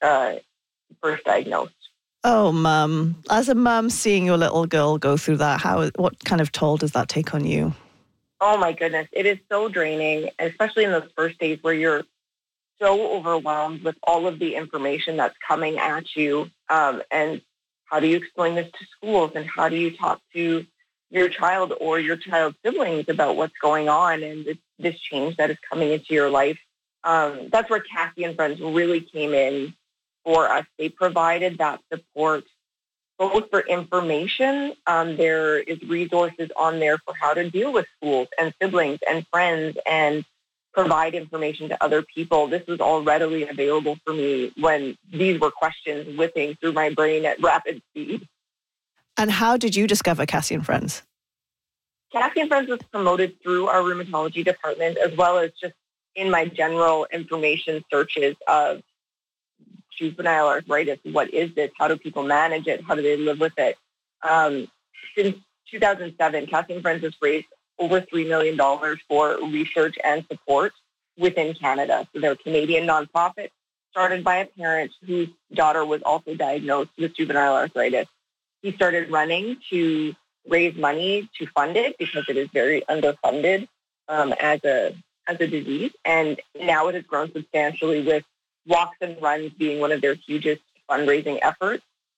first diagnosed. Oh, Mum. As a mum, seeing your little girl go through that, what kind of toll does that take on you? Oh, my goodness. It is so draining, especially in those first days where you're so overwhelmed with all of the information that's coming at you. And how do you explain this to schools? And how do you talk to your child or your child's siblings about what's going on and this change that is coming into your life? That's where Cassie and Friends really came in for us. They provided that support both for information. There is resources on there for how to deal with schools and siblings and friends and provide information to other people. This was all readily available for me when these were questions whipping through my brain at rapid speed. And how did you discover Cassie and Friends? Cassie and Friends was promoted through our rheumatology department, as well as just in my general information searches of juvenile arthritis. What is this? How do people manage it? How do they live with it? Since 2007, Cassie and Friends has raised over $3 million for research and support within Canada. So they're a Canadian nonprofit started by a parent whose daughter was also diagnosed with juvenile arthritis. He started running to raise money to fund it because it is very underfunded as a disease. And now it has grown substantially with walks and runs being one of their hugest fundraising efforts.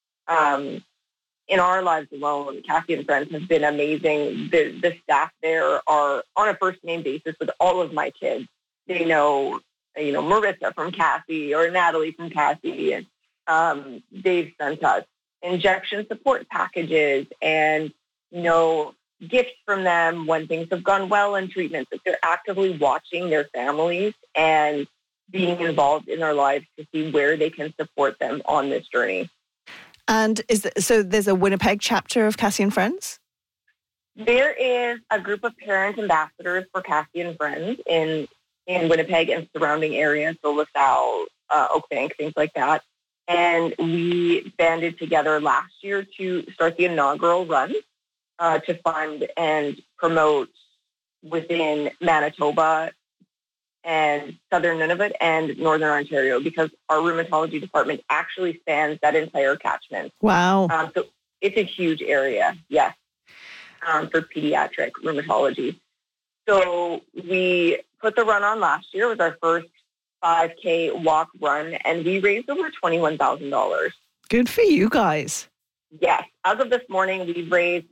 In our lives alone, Cassie and Friends have been amazing. The staff there are on a first name basis with all of my kids. They know, Marissa from Cassie or Natalie from Cassie, and they've sent us injection support packages and gifts from them when things have gone well in treatments. That they're actively watching their families and being involved in their lives to see where they can support them on this journey. And so there's a Winnipeg chapter of Cassie and Friends? There is a group of parent ambassadors for Cassie and Friends in Winnipeg and surrounding areas, so LaSalle, Oakbank, things like that. And we banded together last year to start the inaugural run to fund and promote within Manitoba and Southern Nunavut and Northern Ontario, because our rheumatology department actually spans that entire catchment. Wow. So it's a huge area, yes, for pediatric rheumatology. So we put the run on last year. It was our first 5K walk run, and we raised over $21,000. Good for you guys. Yes. As of this morning, we've raised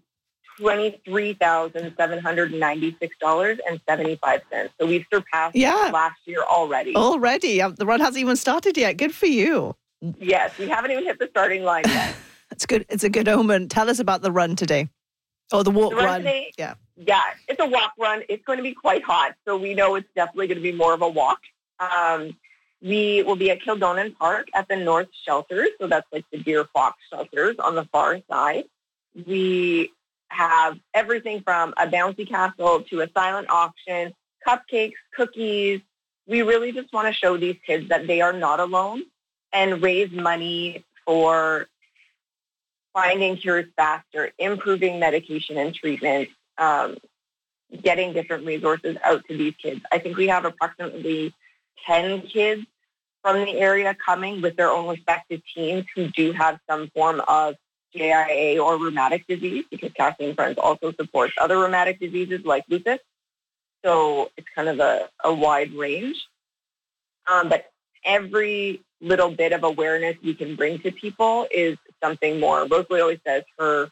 $23,796.75. So we've surpassed last year already. The run hasn't even started yet. Good for you. Yes, we haven't even hit the starting line yet. It's good. It's a good omen. Tell us about the run today. Or the walk run. Today, yeah, it's a walk run. It's going to be quite hot, so we know it's definitely going to be more of a walk. We will be at Kildonan Park at the North Shelters, so that's like the Deer Fox shelters on the far side. We have everything from a bouncy castle to a silent auction, cupcakes, cookies. We really just want to show these kids that they are not alone and raise money for finding cures faster, improving medication and treatment, getting different resources out to these kids. I think we have approximately 10 kids from the area coming with their own respective teams who do have some form of JIA or rheumatic disease, because Cassie and Friends also supports other rheumatic diseases like lupus. So it's kind of a wide range. But every little bit of awareness we can bring to people is something more. Rosalie always says her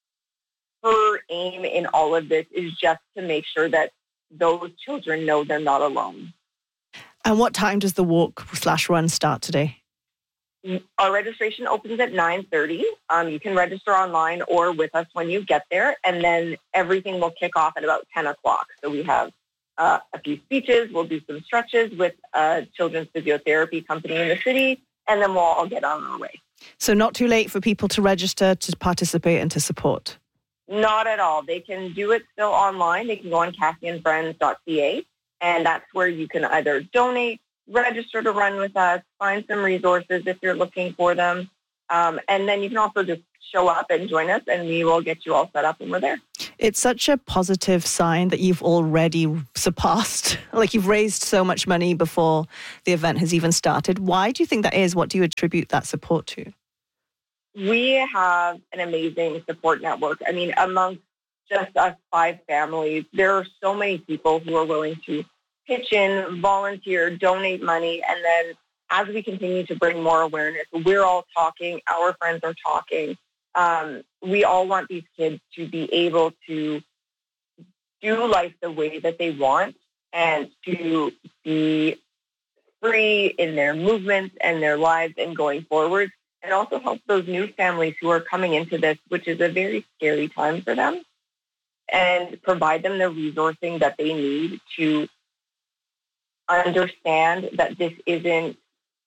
aim in all of this is just to make sure that those children know they're not alone. And what time does the walk/run start today? Our registration opens at 9:30. You can register online or with us when you get there, and then everything will kick off at about 10 o'clock. So we have a few speeches. We'll do some stretches with a children's physiotherapy company in the city, and then we'll all get on our way. So not too late for people to register, to participate and to support? Not at all. They can do it still online. They can go on cassieandfriends.ca, and that's where you can either donate, register to run with us, find some resources if you're looking for them. And then you can also just show up and join us, and we will get you all set up when we're there. It's such a positive sign that you've already surpassed, like you've raised so much money before the event has even started. Why do you think that is? What do you attribute that support to? We have an amazing support network. I mean, amongst just us 5 families, there are so many people who are willing to pitch in, volunteer, donate money, and then as we continue to bring more awareness, we're all talking, our friends are talking. We all want these kids to be able to do life the way that they want and to be free in their movements and their lives and going forward, and also help those new families who are coming into this, which is a very scary time for them, and provide them the resourcing that they need to understand that this isn't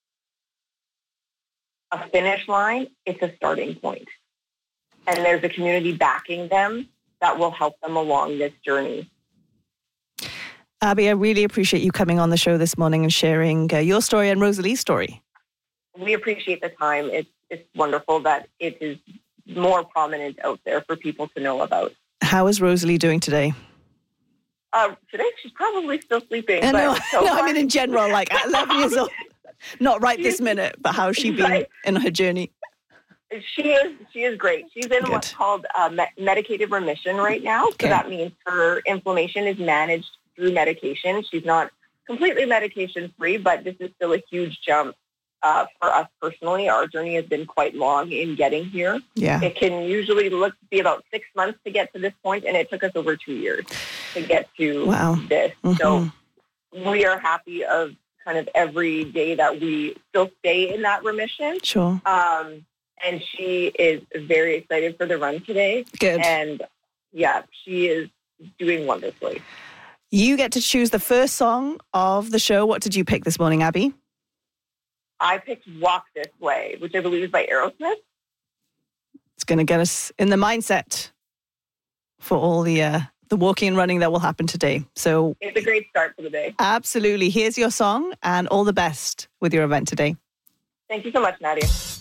a finish line, it's a starting point. And there's a community backing them that will help them along this journey. Abby, I really appreciate you coming on the show this morning and sharing your story and Rosalie's story. We appreciate the time. It's wonderful that it is more prominent out there for people to know about. How is Rosalie doing today? Today she's probably still sleeping. I mean in general, like at 11 years old. Not right this minute, but how's she been in her journey? She is great. She's in what's called medicated remission right now. Okay. So that means her inflammation is managed through medication. She's not completely medication free, but this is still a huge jump for us personally. Our journey has been quite long in getting here. Yeah. It can usually be about 6 months to get to this point, and it took us over 2 years to get to this. Mm-hmm. So we are happy of kind of every day that we still stay in that remission. Sure. And she is very excited for the run today. Good. And yeah, she is doing wonderfully. You get to choose the first song of the show. What did you pick this morning, Abby? I picked Walk This Way, which I believe is by Aerosmith. It's going to get us in the mindset for all the walking and running that will happen today. So it's a great start for the day. Absolutely. Here's your song and all the best with your event today. Thank you so much, Nadia.